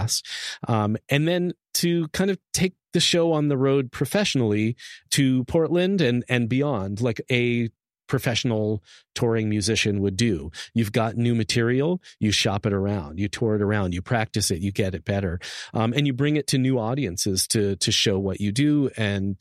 class. And then to kind of take the show on the road professionally to Portland and beyond, like a professional touring musician would do. You've got new material, you shop it around, you tour it around, you practice it, you get it better, and you bring it to new audiences to show what you do and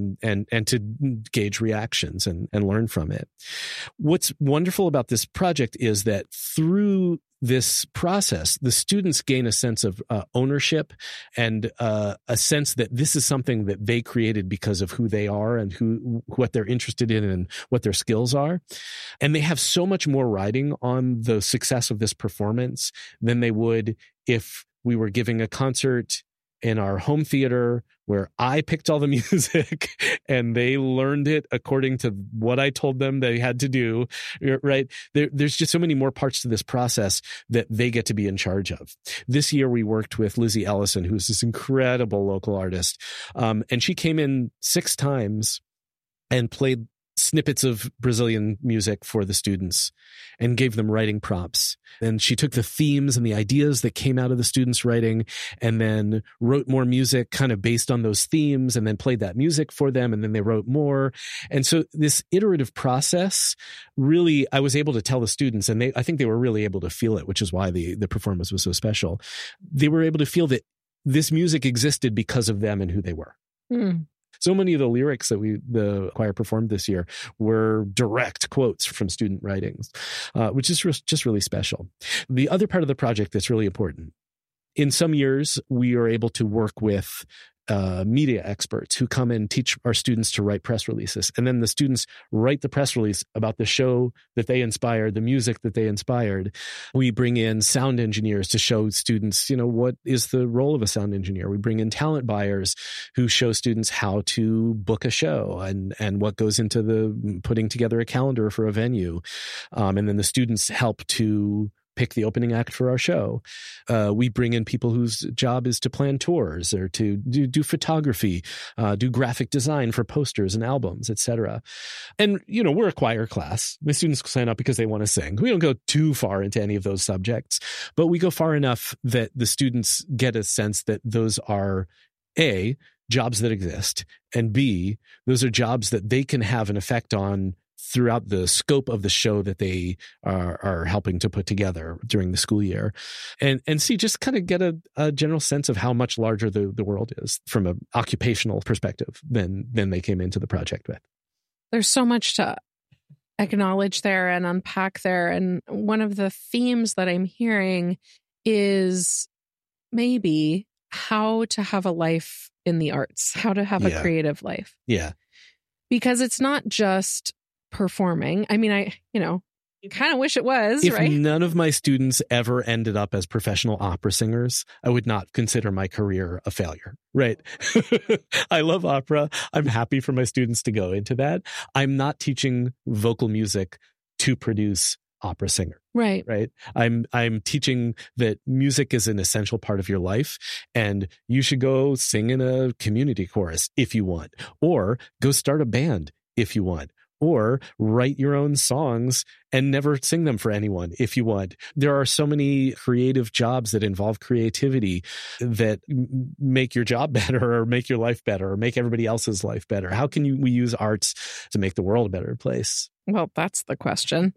to gauge reactions and learn from it. What's wonderful about this project is that through this process, the students gain a sense of ownership and a sense that this is something that they created because of who they are and what they're interested in and what their skills are. And they have so much more riding on the success of this performance than they would if we were giving a concert in our home theater where I picked all the music and they learned it according to what I told them they had to do, right? There's just so many more parts to this process that they get to be in charge of. This year we worked with Lizzie Ellison, who's this incredible local artist. And she came in 6 times and played snippets of Brazilian music for the students and gave them writing prompts. And she took the themes and the ideas that came out of the students' writing and then wrote more music kind of based on those themes and then played that music for them. And then they wrote more. And so this iterative process, really, I was able to tell the students, and I think they were really able to feel it, which is why the performance was so special. They were able to feel that this music existed because of them and who they were. So many of the lyrics that the choir performed this year were direct quotes from student writings, which is just really special. The other part of the project that's really important, in some years, we are able to work with media experts who come and teach our students to write press releases. And then the students write the press release about the show that they inspired, the music that they inspired. We bring in sound engineers to show students, what is the role of a sound engineer. We bring in talent buyers who show students how to book a show and what goes into the putting together a calendar for a venue. And then the students help to pick the opening act for our show. We bring in people whose job is to plan tours or to do photography, do graphic design for posters and albums, etc. And, we're a choir class. The students sign up because they want to sing. We don't go too far into any of those subjects, but we go far enough that the students get a sense that those are A, jobs that exist, and B, those are jobs that they can have an effect on throughout the scope of the show that they are helping to put together during the school year. And see, just kind of get a general sense of how much larger the world is from an occupational perspective than they came into the project with. There's so much to acknowledge there and unpack there. And one of the themes that I'm hearing is maybe how to have a life in the arts, how to have a creative life. Yeah. Because it's not just performing. I mean, I kind of wish it was, if right? None of my students ever ended up as professional opera singers, I would not consider my career a failure, right? I love opera. I'm happy for my students to go into that. I'm not teaching vocal music to produce opera singer. Right. I'm teaching that music is an essential part of your life and you should go sing in a community chorus if you want, or go start a band if you want, or write your own songs and never sing them for anyone if you want. There are so many creative jobs that involve creativity that make your job better or make your life better or make everybody else's life better. How can we use arts to make the world a better place? Well, that's the question.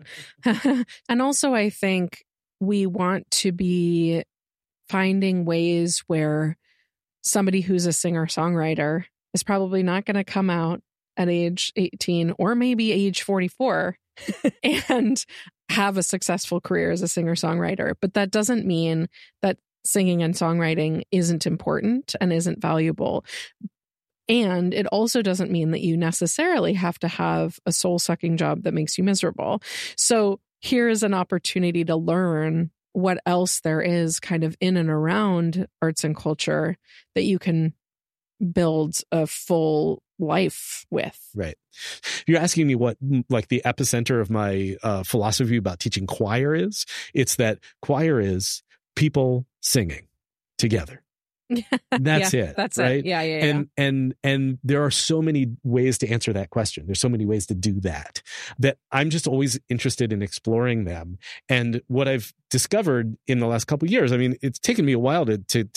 And also, I think we want to be finding ways where somebody who's a singer-songwriter is probably not going to come out at age 18 or maybe age 44 and have a successful career as a singer-songwriter. But that doesn't mean that singing and songwriting isn't important and isn't valuable. And it also doesn't mean that you necessarily have to have a soul-sucking job that makes you miserable. So here is an opportunity to learn what else there is kind of in and around arts and culture that you can build a full life with. Right. You're asking me what like the epicenter of my philosophy about teaching choir is. It's that choir is people singing together. That's it. That's right? it. Yeah. And there are so many ways to answer that question. There's so many ways to do that I'm just always interested in exploring them. And what I've discovered in the last couple of years, I mean, it's taken me a while to